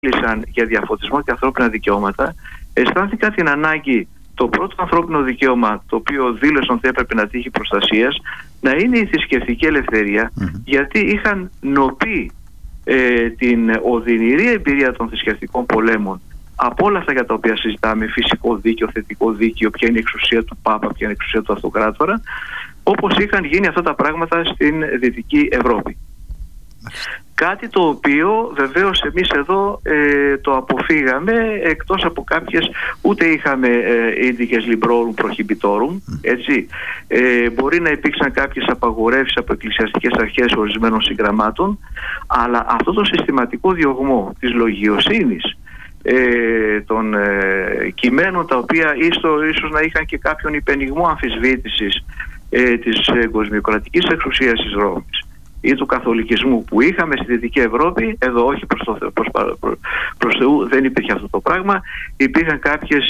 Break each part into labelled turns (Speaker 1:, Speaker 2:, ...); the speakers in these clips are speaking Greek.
Speaker 1: μίλησαν για διαφωτισμό και ανθρώπινα δικαιώματα, αισθάνθηκαν την ανάγκη το πρώτο ανθρώπινο δικαίωμα, το οποίο δήλωσαν ότι έπρεπε να τύχει προστασίας, να είναι η θρησκευτική ελευθερία, γιατί είχαν νοπεί την οδυνηρή εμπειρία των θρησκευτικών πολέμων από όλα αυτά για τα οποία συζητάμε, φυσικό δίκαιο, θετικό δίκαιο, ποια είναι η εξουσία του Πάπα, ποια είναι η εξουσία του Αυτοκράτορα, όπως είχαν γίνει αυτά τα πράγματα στην Δυτική Ευρώπη. Κάτι το οποίο βεβαίως εμείς εδώ το αποφύγαμε, εκτός από κάποιες, ούτε είχαμε ίντικες λιμπρόρουν προχιμπιτόρουν, έτσι. Μπορεί να υπήρξαν κάποιες απαγορεύσεις από εκκλησιαστικές αρχές ορισμένων συγγραμμάτων, αλλά αυτό το συστηματικό διωγμό της λογιοσύνης, των κειμένων τα οποία ίσως να είχαν και κάποιον υπενιγμό αμφισβήτησης της κοσμικοκρατικής εξουσίας της Ρώμης ή του καθολικισμού που είχαμε στη Δυτική Ευρώπη, εδώ όχι προς Θεού δεν υπήρχε αυτό το πράγμα. Υπήρχαν κάποιες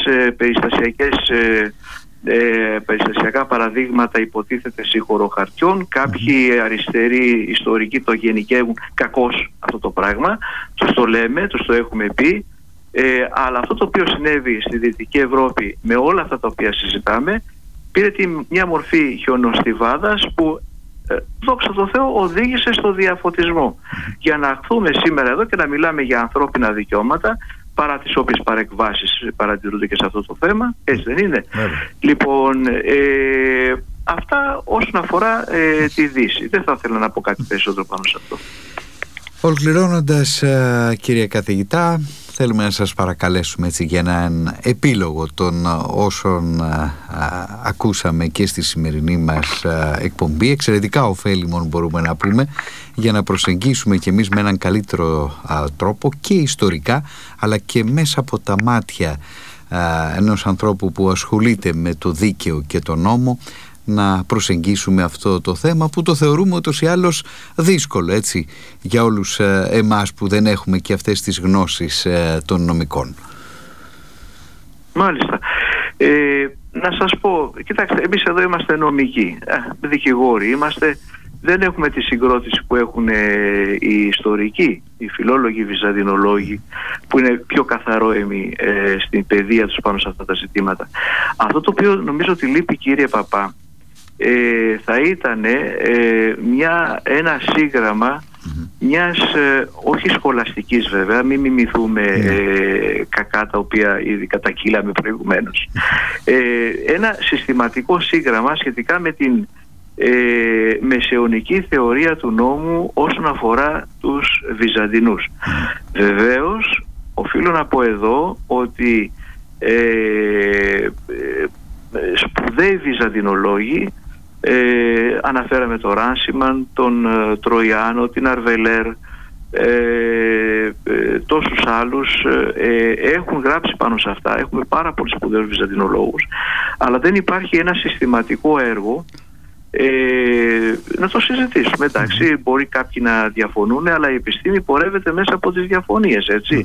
Speaker 1: περιστασιακά παραδείγματα υποτίθεται συγχωροχαρτιών, κάποιοι αριστεροί ιστορικοί το γενικεύουν κακώς αυτό το πράγμα, τους το λέμε, τους το έχουμε πει, αλλά αυτό το οποίο συνέβη στη Δυτική Ευρώπη με όλα αυτά τα οποία συζητάμε πήρε μια μορφή χιονοστιβάδας που δόξα τω Θεώ οδήγησε στο διαφωτισμό, για να έρθουμε σήμερα εδώ και να μιλάμε για ανθρώπινα δικαιώματα, παρά τις όποιες παρεκβάσεις παρατηρούνται και σε αυτό το θέμα, έτσι δεν είναι? Λοιπόν, αυτά όσον αφορά τη Δύση. Δεν θα ήθελα να πω κάτι περισσότερο πάνω σε αυτό.
Speaker 2: Ολοκληρώνοντας, κύριε καθηγητά, θέλουμε να σας παρακαλέσουμε έτσι για έναν επίλογο των όσων ακούσαμε και στη σημερινή μας εκπομπή, εξαιρετικά ωφέλιμων μπορούμε να πούμε, για να προσεγγίσουμε κι εμείς με έναν καλύτερο τρόπο και ιστορικά, αλλά και μέσα από τα μάτια ενός ανθρώπου που ασχολείται με το δίκαιο και τον νόμο, να προσεγγίσουμε αυτό το θέμα που το θεωρούμε ούτως ή άλλως δύσκολο, έτσι, για όλους εμάς που δεν έχουμε και αυτές τις γνώσεις των νομικών.
Speaker 1: Μάλιστα. Να σας πω, κοιτάξτε, εμείς εδώ είμαστε νομικοί, δικηγόροι είμαστε, δεν έχουμε τη συγκρότηση που έχουν οι ιστορικοί, οι φιλόλογοι, οι βυζαντινολόγοι, που είναι πιο καθαρόαιμοι στην παιδεία τους πάνω σε αυτά τα ζητήματα. Αυτό το οποίο νομίζω ότι λείπει, κύριε Παπά, θα ήταν ένα σύγγραμμα μιας όχι σχολαστικής, βέβαια, μην μιμηθούμε κακά τα οποία ήδη κατακύλαμε προηγουμένως, ένα συστηματικό σύγγραμμα σχετικά με την μεσαιωνική θεωρία του νόμου όσον αφορά τους Βυζαντινούς. Βεβαίως οφείλω να πω εδώ ότι σπουδαίοι Βυζαντινολόγοι, αναφέραμε τον Ράνσιμαν, τον Τροϊάνο, την Αρβελέρ, τόσους άλλους, έχουν γράψει πάνω σε αυτά. Έχουμε πάρα πολλούς σπουδαίους Βυζαντινολόγους, αλλά δεν υπάρχει ένα συστηματικό έργο να το συζητήσουμε. Εντάξει, μπορεί κάποιοι να διαφωνούν, αλλά η επιστήμη πορεύεται μέσα από τις διαφωνίες, έτσι.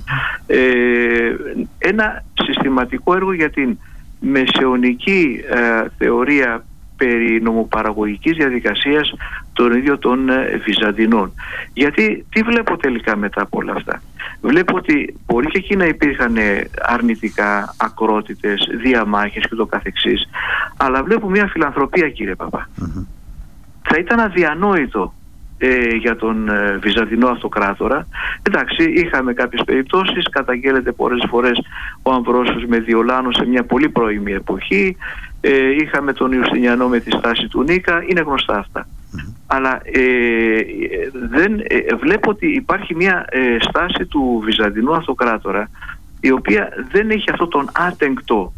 Speaker 1: Ένα συστηματικό έργο για την μεσαιωνική θεωρία περί νομοπαραγωγικής διαδικασίας των ίδιων των Βυζαντινών. Γιατί τι βλέπω τελικά μετά από όλα αυτά? Βλέπω ότι μπορεί και εκεί να υπήρχαν αρνητικά, ακρότητες, διαμάχες και το καθεξής, αλλά βλέπω μια φιλανθρωπία, κύριε Παπά. Θα ήταν αδιανόητο για τον Βυζαντινό Αυτοκράτορα. Εντάξει, είχαμε κάποιες περιπτώσεις, καταγγέλλεται πολλές φορές ο Αμβρόσιος με Διολάνο σε μια πολύ πρώιμη εποχή, είχαμε τον Ιουστινιανό με τη στάση του Νίκα, είναι γνωστά αυτά. Αλλά βλέπω ότι υπάρχει μια στάση του Βυζαντινού Αυτοκράτορα, η οποία δεν έχει αυτό τον άτεγκτο,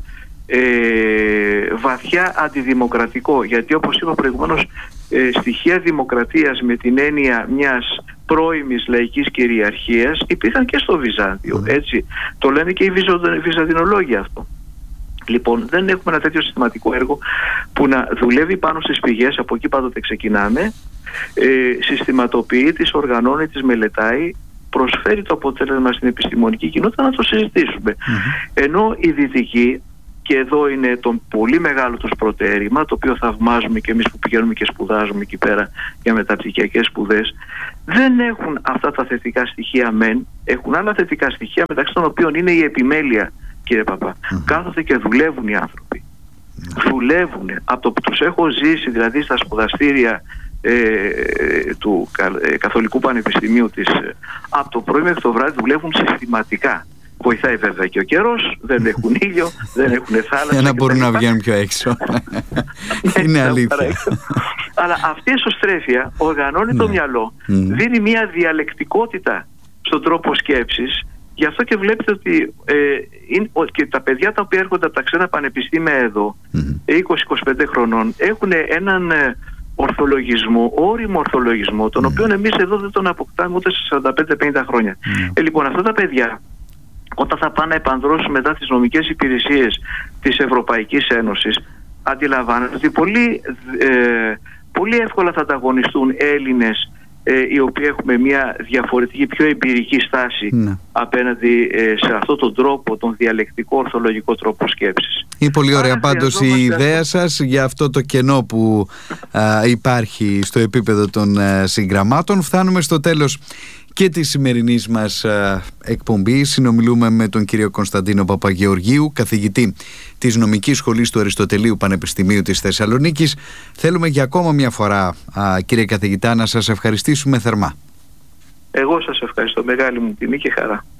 Speaker 1: βαθιά αντιδημοκρατικό, γιατί όπως είπα προηγουμένως, στοιχεία δημοκρατίας με την έννοια μιας πρώιμης λαϊκής κυριαρχίας υπήρχαν και στο Βυζάντιο, έτσι. Το λένε και οι Βυζαντινολόγοι αυτό. Λοιπόν, δεν έχουμε ένα τέτοιο συστηματικό έργο που να δουλεύει πάνω στις πηγές, από εκεί πάντοτε ξεκινάμε, συστηματοποιεί, τις οργανώνει, τις μελετάει, προσφέρει το αποτέλεσμα στην επιστημονική κοινότητα να το συζητήσουμε. Ενώ οι δυτικοί, και εδώ είναι το πολύ μεγάλο τους προτέρημα, το οποίο θαυμάζουμε και εμείς που πηγαίνουμε και σπουδάζουμε εκεί πέρα για μεταπτυχιακές σπουδές. Δεν έχουν αυτά τα θετικά στοιχεία μεν, έχουν άλλα θετικά στοιχεία, μεταξύ των οποίων είναι η επιμέλεια, κύριε Παπά. Κάθονται και δουλεύουν οι άνθρωποι. Δουλεύουν. Από το που τους έχω ζήσει, δηλαδή στα σπουδαστήρια του Καθολικού Πανεπιστημίου από το πρωί μέχρι το βράδυ δουλεύουν συστηματικά. Βοηθάει βέβαια και ο καιρός, δεν έχουν ήλιο, δεν έχουν θάλασσα.
Speaker 2: Για να μπορούν να βγαίνουν πιο έξω. Είναι αλήθεια.
Speaker 1: Αλλά αυτή η εσωστρέφεια οργανώνει το μυαλό, δίνει μια διαλεκτικότητα στον τρόπο σκέψης. Γι' αυτό και βλέπετε ότι και τα παιδιά τα οποία έρχονται από τα ξένα πανεπιστήμια εδώ, 20-25 χρονών, έχουν έναν ορθολογισμό, όριμο ορθολογισμό, τον οποίο εμείς εδώ δεν τον αποκτάμε ούτε σε 45-50 χρόνια. Λοιπόν, αυτά τα παιδιά, όταν θα πάνε να επανδρώσουν μετά τις νομικές υπηρεσίες της Ευρωπαϊκής Ένωσης, αντιλαμβάνονται ότι πολύ εύκολα θα ανταγωνιστούν Έλληνες οι οποίοι έχουμε μια διαφορετική, πιο εμπειρική στάση απέναντι σε αυτόν τον τρόπο, τον διαλεκτικό ορθολογικό τρόπο σκέψης. Είναι
Speaker 2: πολύ ωραία πάντως η ιδέα σας για αυτό το κενό που υπάρχει στο επίπεδο των συγγραμμάτων. Φτάνουμε στο τέλος και τη σημερινής μας εκπομπή. Συνομιλούμε με τον κύριο Κωνσταντίνο Παπαγεωργίου, καθηγητή της Νομικής Σχολής του Αριστοτελείου Πανεπιστημίου της Θεσσαλονίκης. Θέλουμε για ακόμα μια φορά, κύριε καθηγητά, να σας ευχαριστήσουμε θερμά.
Speaker 1: Εγώ σας ευχαριστώ. Μεγάλη μου τιμή και χαρά.